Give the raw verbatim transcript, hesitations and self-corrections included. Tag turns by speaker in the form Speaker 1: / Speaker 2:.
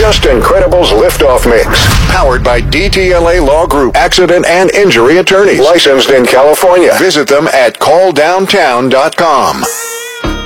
Speaker 1: Just Incredible's Liftoff Mix. Powered by D T L A Law Group. Accident and injury attorneys. Licensed in California. Visit them at call downtown dot com.